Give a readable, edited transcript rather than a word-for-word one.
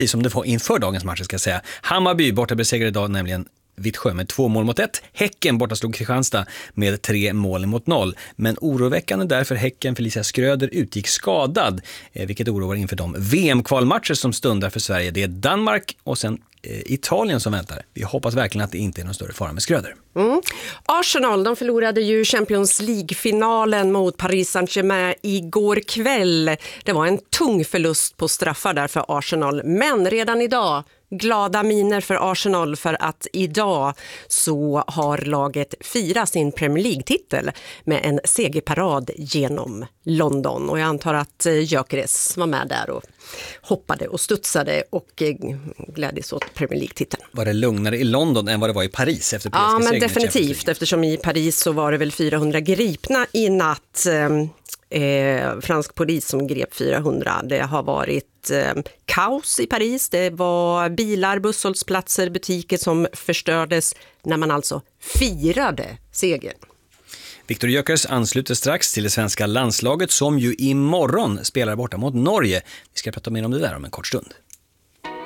som det var inför dagens match ska jag säga. Hammarby borta besegrade idag nämligen Vittsjö med 2-1. Häcken borta slog Kristianstad med 3-0. Men oroväckande därför Häcken Felicia Skröder utgick skadad, vilket oroar inför de VM-kvalmatcher som stundar för Sverige. Det är Danmark och sen Italien som väntar. Vi hoppas verkligen att det inte är någon större fara med Skröder. Arsenal, de förlorade ju Champions League-finalen mot Paris Saint-Germain igår kväll. Det var en tung förlust på straffar där för Arsenal. Men redan idag, glada miner för Arsenal, för att idag så har laget firat sin Premier League-titel med en segerparad genom London. Och jag antar att Gyökeres var med där och hoppade och studsade och glädjes åt Premier League-titeln. Var det lugnare i London än vad det var i Paris efter PSG-segern? Ja, men definitivt, eftersom i Paris så var det väl 400 gripna i natt. Fransk polis som grep 400. Det har varit kaos i Paris. Det var bilar, busshållsplatser, butiker som förstördes när man alltså firade segern. Viktor Gyökeres ansluter strax till det svenska landslaget som ju imorgon spelar borta mot Norge. Vi ska prata mer om det där om en kort stund.